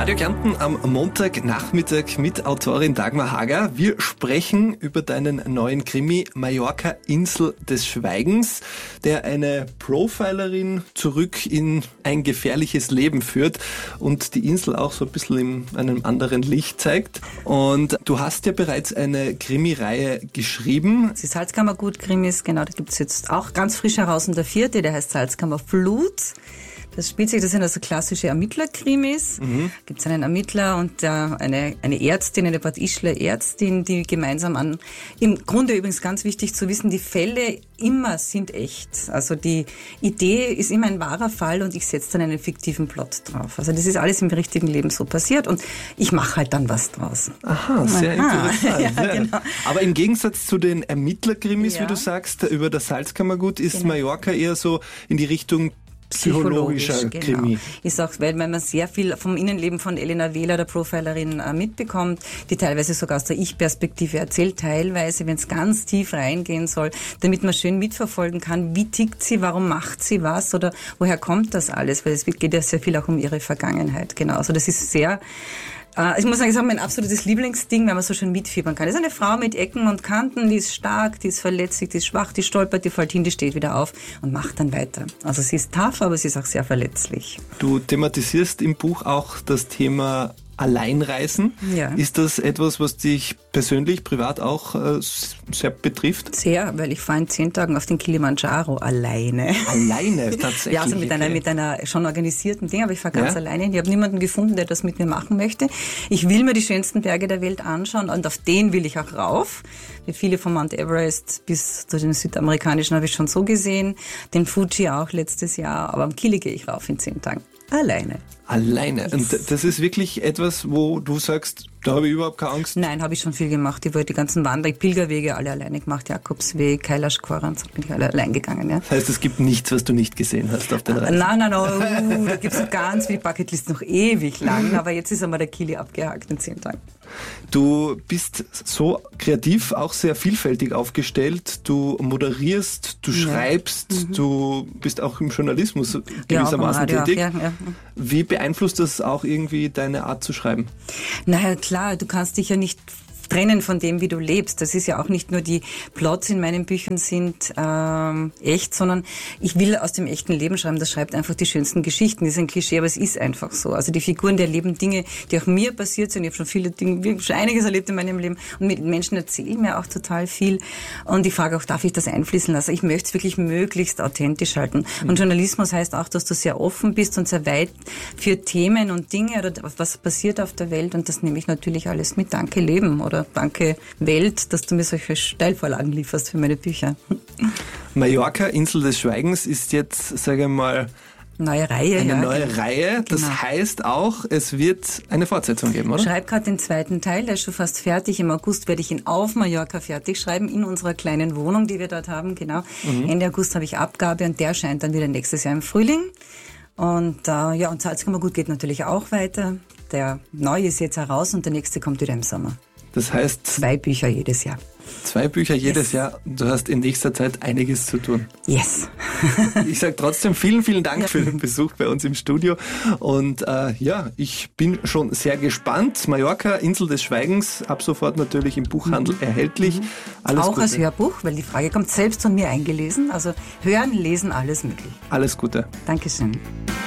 Radio Kärnten am Montagnachmittag mit Autorin Dagmar Hager. Wir sprechen über deinen neuen Krimi Mallorca, Insel des Schweigens, der eine Profilerin zurück in ein gefährliches Leben führt und die Insel auch so ein bisschen in einem anderen Licht zeigt. Und du hast ja bereits eine Krimireihe geschrieben. Die Salzkammergut-Krimis, genau, da gibt es jetzt auch ganz frisch heraus und der vierte, der heißt Salzkammerflut. Das sind also klassische Ermittlerkrimis. Gibt es einen Ermittler und eine Ärztin, eine Bad Ischler Ärztin, die gemeinsam im Grunde übrigens ganz wichtig zu wissen, die Fälle immer sind echt. Also die Idee ist immer ein wahrer Fall und ich setze dann einen fiktiven Plot drauf. Also das ist alles im richtigen Leben so passiert und ich mache halt dann was draus. Aha, sehr interessant. Ja, genau. Aber im Gegensatz zu den Ermittlerkrimis, wie du sagst, über das Salzkammergut ist Mallorca eher so in die Richtung psychologischer Krimi. Genau. Ist auch, weil man sehr viel vom Innenleben von Elena Wähler, der Profilerin, mitbekommt, die teilweise sogar aus der Ich-Perspektive erzählt, teilweise, wenn es ganz tief reingehen soll, damit man schön mitverfolgen kann, wie tickt sie, warum macht sie was oder woher kommt das alles, weil es geht ja sehr viel auch um ihre Vergangenheit. Genau, also das ist sehr... Ich muss sagen, das ist auch mein absolutes Lieblingsding, weil man so schön mitfiebern kann. Das ist eine Frau mit Ecken und Kanten, die ist stark, die ist verletzlich, die ist schwach, die stolpert, die fällt hin, die steht wieder auf und macht dann weiter. Also sie ist tough, aber sie ist auch sehr verletzlich. Du thematisierst im Buch auch das Thema Alleinreisen. Ja. Ist das etwas, was dich persönlich, privat auch sehr betrifft? Sehr, weil ich fahre in 10 Tagen auf den Kilimanjaro alleine. Alleine, tatsächlich? Ja, also mit einer schon organisierten Ding, aber ich fahre ganz alleine. Ich habe niemanden gefunden, der das mit mir machen möchte. Ich will mir die schönsten Berge der Welt anschauen und auf den will ich auch rauf. Wie viele vom Mount Everest bis zu den südamerikanischen habe ich schon so gesehen. Den Fuji auch letztes Jahr, aber am Kili gehe ich rauf in 10 Tagen. Alleine. Alleine. Und das ist wirklich etwas, wo du sagst, da habe ich überhaupt keine Angst? Nein, habe ich schon viel gemacht. Ich wollte die ganzen Pilgerwege alle alleine gemacht. Jakobsweg, Kailash-Koran, so bin ich alle allein gegangen. Ja. Das heißt, es gibt nichts, was du nicht gesehen hast auf den Reisen? Nein, da gibt es noch ganz viel Bucketlist, noch ewig lang. Aber jetzt ist einmal der Kili abgehakt in 10 Tagen. Du bist so kreativ, auch sehr vielfältig aufgestellt. Du moderierst, du schreibst, du bist auch im Journalismus gewissermaßen tätig. Ja. Wie beeinflusst das auch irgendwie deine Art zu schreiben? Naja, klar, du kannst dich ja nicht trennen von dem, wie du lebst. Das ist ja auch nicht nur die Plots in meinen Büchern sind echt, sondern ich will aus dem echten Leben schreiben. Das schreibt einfach die schönsten Geschichten. Das ist ein Klischee, aber es ist einfach so. Also die Figuren, die erleben Dinge, die auch mir passiert sind. Ich habe schon einiges erlebt in meinem Leben und mit Menschen erzählen mir auch total viel. Und ich frage auch, darf ich das einfließen lassen? Ich möchte es wirklich möglichst authentisch halten. Und Journalismus heißt auch, dass du sehr offen bist und sehr weit für Themen und Dinge oder was passiert auf der Welt. Und das nehme ich natürlich alles mit. Danke Leben oder danke Welt, dass du mir solche Steilvorlagen lieferst für meine Bücher. Mallorca, Insel des Schweigens ist jetzt, sage ich mal, neue Reihe. Eine neue Reihe. Das heißt auch, es wird eine Fortsetzung geben, oder? Ich schreibe gerade den 2. Teil, der ist schon fast fertig. Im August werde ich ihn auf Mallorca fertig schreiben, in unserer kleinen Wohnung, die wir dort haben. Genau. Ende August habe ich Abgabe und der erscheint dann wieder nächstes Jahr im Frühling. Und und Salzkammergut geht natürlich auch weiter. Der neue ist jetzt heraus und der nächste kommt wieder im Sommer. Das heißt... 2 Bücher jedes Jahr. 2 Bücher jedes Jahr. Du hast in nächster Zeit einiges zu tun. Yes. Ich sage trotzdem vielen, vielen Dank für den Besuch bei uns im Studio. Und ich bin schon sehr gespannt. Mallorca, Insel des Schweigens, ab sofort natürlich im Buchhandel erhältlich. Alles auch Gute. Als Hörbuch, weil die Frage kommt selbst von mir eingelesen. Also hören, lesen, alles möglich. Alles Gute. Dankeschön.